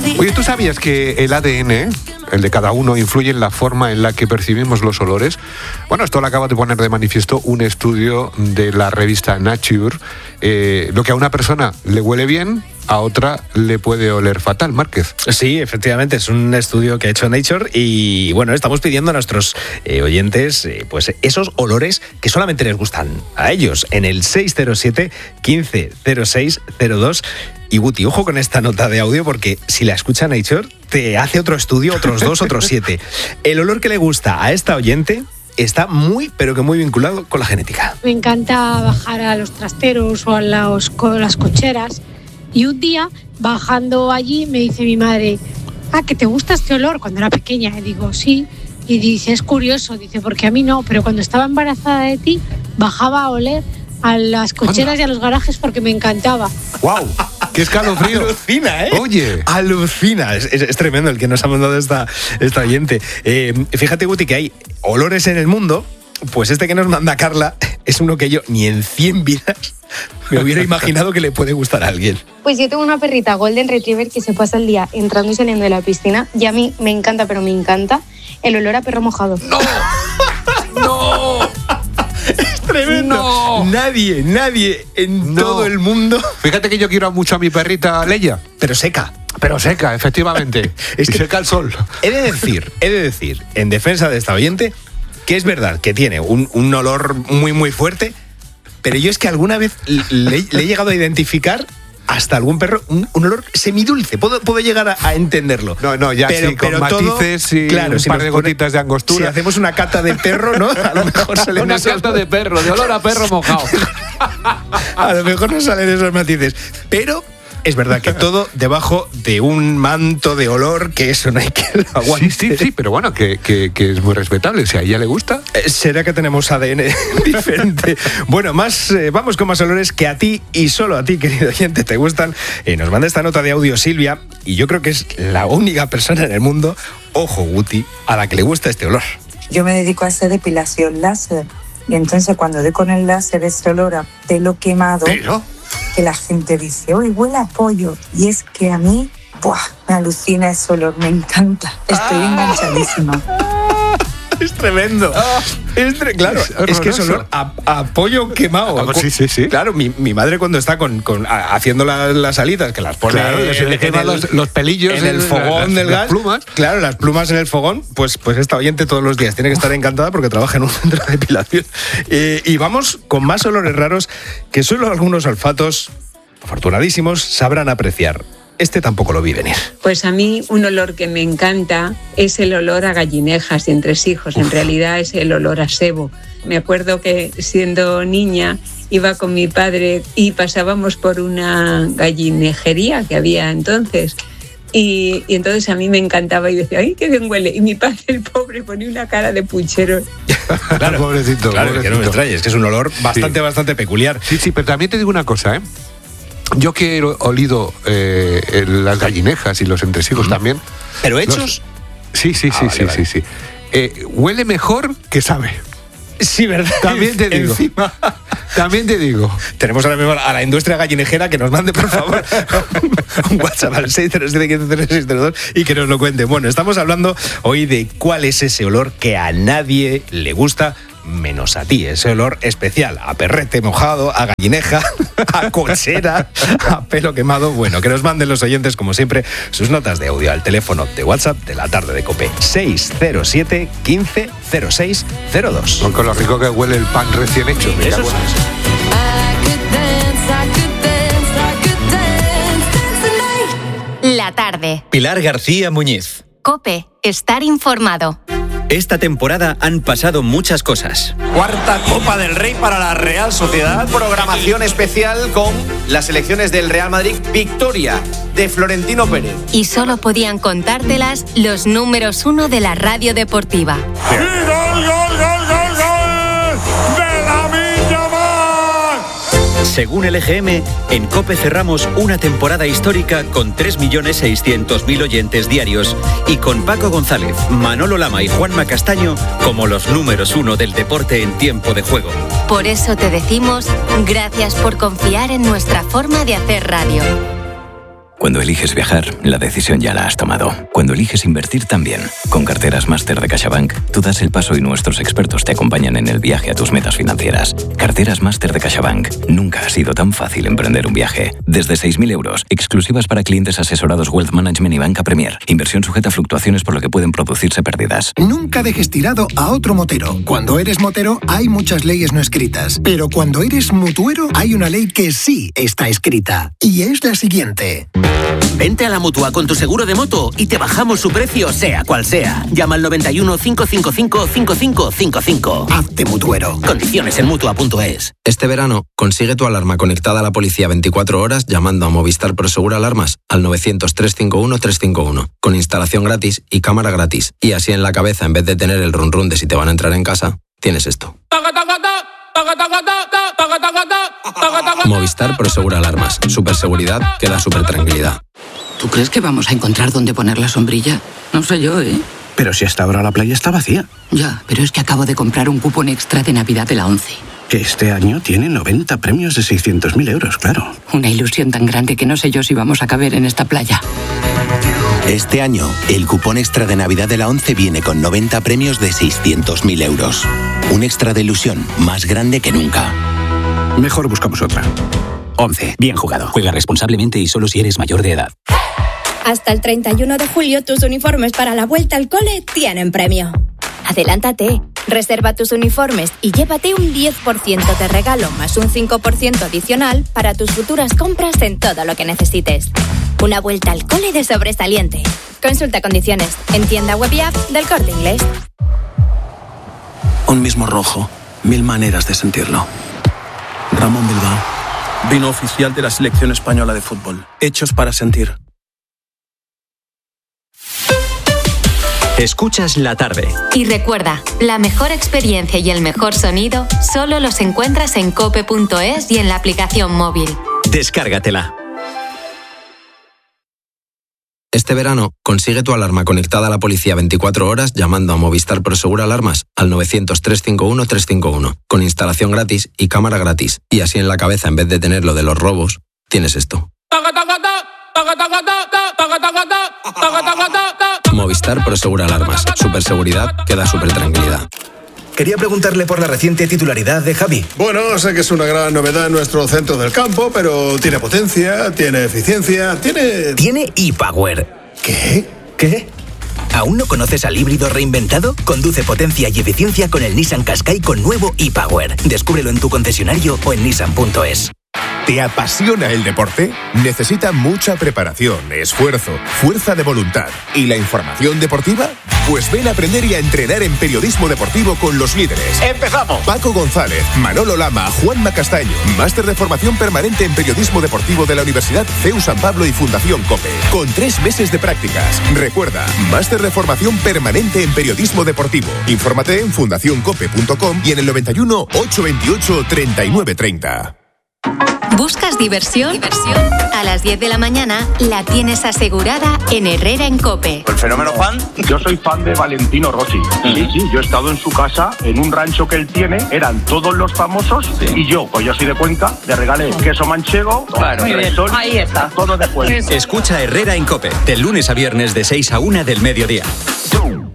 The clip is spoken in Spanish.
Oye, ¿tú sabías que el ADN, el de cada uno, influye en la forma en la que percibimos los olores? Bueno, esto lo acaba de poner de manifiesto un estudio de la revista Nature. Lo que a una persona le huele bien, a otra le puede oler fatal. Márquez. Sí, efectivamente, es un estudio que ha hecho Nature y bueno, estamos pidiendo a nuestros oyentes pues esos olores que solamente les gustan a ellos en el 607 15 06 02. Y Guti, ojo con esta nota de audio porque si la escucha Nature te hace otro estudio, otros 2, otros 7. El olor que le gusta a esta oyente está muy, pero que muy vinculado con la genética. Me encanta bajar a los trasteros o a las cocheras y un día, bajando allí, me dice mi madre, ¿que te gusta este olor? Cuando era pequeña, y digo, sí. Y dice, es curioso, dice, porque a mí no, pero cuando estaba embarazada de ti, bajaba a oler a las cocheras y a los garajes porque me encantaba. ¡Guau! ¡Qué escalofrío! Alucina, ¿eh? Oye. Alucina. Es tremendo el que nos ha mandado esta oyente. Fíjate, Guti, que hay olores en el mundo. Pues este que nos manda Carla es uno que yo ni en 100 vidas me hubiera imaginado que le puede gustar a alguien. Pues yo tengo una perrita Golden Retriever que se pasa el día entrando y saliendo de la piscina y a mí me encanta, pero me encanta el olor a perro mojado. ¡No! ¡No! Es tremendo. No. Nadie en todo el mundo. Fíjate que yo quiero mucho a mi perrita Leia. Pero seca. Pero seca, efectivamente. Es que seca el sol. He de decir, en defensa de esta oyente, que es verdad que tiene un olor muy, muy fuerte, pero yo es que alguna vez le he llegado a identificar hasta algún perro un olor semidulce. Puedo llegar a entenderlo. No, ya pero, sí, con matices todo, y claro, un par de gotitas de angostura. Si hacemos una cata de perro, ¿no? A lo mejor salen una cata de perro, de olor a perro mojado. A lo mejor no salen esos matices. Pero es verdad que todo debajo de un manto de olor, que eso no hay que lo aguante. Sí, pero bueno, que es muy respetable. Si a ella le gusta. ¿Será que tenemos ADN diferente? Bueno, vamos con más olores que a ti y solo a ti, querido oyente, te gustan. Nos manda esta nota de audio Silvia y yo creo que es la única persona en el mundo, ojo Guti, a la que le gusta este olor. Yo me dedico a hacer depilación láser y entonces cuando doy con el láser ese olor a pelo quemado... ¿Pero? Que la gente dice, ¡uy, huele a pollo! Y es que a mí, me alucina ese olor, me encanta. Estoy enganchadísima. Es tremendo. Claro, es que es olor a pollo quemado. Sí. Claro, mi madre cuando está haciendo las alitas, que las pone, claro, le queman los pelillos en el fogón del gas. Las plumas. Claro, las plumas en el fogón, pues esta oyente todos los días tiene que estar encantada porque trabaja en un centro de depilación. Y vamos con más olores raros que solo algunos olfatos afortunadísimos sabrán apreciar. Este tampoco lo vi venir. Pues a mí un olor que me encanta es el olor a gallinejas y entresijos. En realidad es el olor a sebo. Me acuerdo que siendo niña iba con mi padre y pasábamos por una gallinejería que había entonces. Y entonces a mí me encantaba y decía, ¡ay, qué bien huele! Y mi padre, el pobre, ponía una cara de puchero. Claro, pobrecito. Claro, que no me extrañes, que es un olor bastante peculiar. Sí, pero también te digo una cosa, ¿eh? Yo que he olido las gallinejas y los entresijos también. ¿Pero hechos? Sí. Huele mejor que sabe. Sí, ¿verdad? También te digo. También te digo. Tenemos ahora mismo a la industria gallinejera que nos mande, por favor, un WhatsApp al 607-150602 y que nos lo cuente. Bueno, estamos hablando hoy de cuál es ese olor que a nadie le gusta, menos a ti, ese olor especial a perrete mojado, a gallineja, a cochera, a pelo quemado. Bueno, que nos manden los oyentes, como siempre, sus notas de audio al teléfono de WhatsApp de la tarde de COPE 607 15 06 02. Con lo rico que huele el pan recién hecho. Eso es. La tarde. Pilar García Muñiz. COPE, estar informado. Esta temporada han pasado muchas cosas. Cuarta Copa del Rey para la Real Sociedad. Programación especial con las selecciones del Real Madrid. Victoria de Florentino Pérez. Y solo podían contártelas los números 1 de la radio deportiva. ¡Y gol! ¡De Lamine Yamal! Según el EGM, en COPE cerramos una temporada histórica con 3.600.000 oyentes diarios y con Paco González, Manolo Lama y Juanma Castaño como los números 1 del deporte en tiempo de juego. Por eso te decimos gracias por confiar en nuestra forma de hacer radio. Cuando eliges viajar, la decisión ya la has tomado. Cuando eliges invertir también. Con carteras Máster de CaixaBank, tú das el paso y nuestros expertos te acompañan en el viaje a tus metas financieras. Carteras Máster de CaixaBank. Nunca ha sido tan fácil emprender un viaje. Desde 6.000 euros, exclusivas para clientes asesorados Wealth Management y Banca Premier. Inversión sujeta a fluctuaciones por lo que pueden producirse pérdidas. Nunca dejes tirado a otro motero. Cuando eres motero hay muchas leyes no escritas, pero cuando eres mutuero hay una ley que sí está escrita. Y es la siguiente. Vente a la Mutua con tu seguro de moto y te bajamos su precio sea cual sea. Llama al 91 555 5555. Hazte mutuero. Condiciones en Mutua.es. Este verano, consigue tu alarma conectada a la policía 24 horas llamando a Movistar Prosegur Alarmas al 900 351 351. Con instalación gratis y cámara gratis. Y así en la cabeza, en vez de tener el run run de si te van a entrar en casa, tienes esto. Movistar Prosegur Alarmas. Superseguridad que da supertranquilidad. ¿Tú crees que vamos a encontrar dónde poner la sombrilla? No sé yo, ¿eh? Pero si hasta ahora la playa está vacía. Ya, pero es que acabo de comprar un cupón extra de Navidad de la 11. Que este año tiene 90 premios de 600.000 euros, claro. Una ilusión tan grande que no sé yo si vamos a caber en esta playa. Este año, el cupón extra de Navidad de la 11 viene con 90 premios de 600.000 euros. Un extra de ilusión más grande que nunca. Mejor buscamos otra. 11. Bien jugado. Juega responsablemente y solo si eres mayor de edad. Hasta el 31 de julio tus uniformes para la vuelta al cole tienen premio. Adelántate, reserva tus uniformes y llévate un 10% de regalo más un 5% adicional para tus futuras compras en todo lo que necesites. Una vuelta al cole de sobresaliente. Consulta condiciones en tienda web y app del Corte Inglés. Un mismo rojo, 1000 maneras de sentirlo. Ramón Bilbao, vino oficial de la selección española de fútbol. Hechos para sentir. Escuchas La Tarde. Y recuerda, la mejor experiencia y el mejor sonido solo los encuentras en cope.es y en la aplicación móvil. Descárgatela. Este verano, consigue tu alarma conectada a la policía 24 horas llamando a Movistar Prosegur Alarmas al 900 351 351. Con instalación gratis y cámara gratis. Y así en la cabeza, en vez de tener lo de los robos, tienes esto. Movistar Prosegur Alarmas. Superseguridad que da supertranquilidad. Quería preguntarle por la reciente titularidad de Javi. Bueno, sé que es una gran novedad en nuestro centro del campo, pero tiene potencia, tiene eficiencia, tiene... Tiene ePower. ¿Qué? ¿Qué? ¿Aún no conoces al híbrido reinventado? Conduce potencia y eficiencia con el Nissan Qashqai con nuevo ePower. Descúbrelo en tu concesionario o en nissan.es. ¿Te apasiona el deporte? Necesita mucha preparación, esfuerzo, fuerza de voluntad. ¿Y la información deportiva? Pues ven a aprender y a entrenar en periodismo deportivo con los líderes. ¡Empezamos! Paco González, Manolo Lama, Juanma Castaño. Máster de formación permanente en periodismo deportivo de la Universidad CEU San Pablo y Fundación COPE. Con 3 meses de prácticas. Recuerda, máster de formación permanente en periodismo deportivo. Infórmate en fundacioncope.com y en el 91 828 3930. ¿Buscas diversión? A las 10 de la mañana la tienes asegurada en Herrera en COPE. ¿El fenómeno Juan? Yo soy fan de Valentino Rossi. Sí, yo he estado en su casa, en un rancho que él tiene, eran todos los famosos y yo, pues yo soy de Cuenca, le regalé queso manchego, resol, ahí está, todo de Cuenca. Escucha Herrera en COPE, de lunes a viernes de 6 a 1 del mediodía.